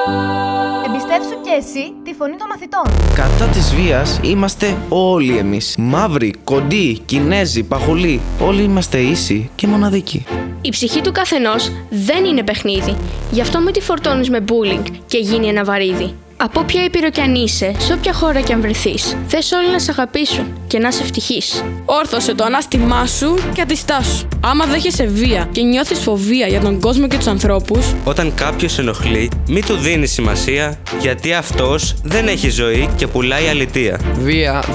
Εμπιστεύσου και εσύ τη φωνή των μαθητών. Κατά της βίας είμαστε όλοι εμείς. Μαύροι, κοντοί, Κινέζοι, παχουλοί. Όλοι είμαστε ίσοι και μοναδικοί. Η ψυχή του καθενός δεν είναι παιχνίδι. Γι' αυτό μην τη φορτώνεις με bullying και γίνει ένα βαρύδι. Από όποια ήπειρο κι αν είσαι, σε όποια χώρα κι αν βρεθείς, θες όλοι να σε αγαπήσουν και να είσαι ευτυχής. Όρθωσε το ανάστημά σου και αντιστάσου. Άμα δέχεσαι βία και νιώθεις φοβία για τον κόσμο και τους ανθρώπους, όταν κάποιος ενοχλεί, μη του δίνεις σημασία, γιατί αυτός δεν έχει ζωή και πουλάει αλητεία. Βία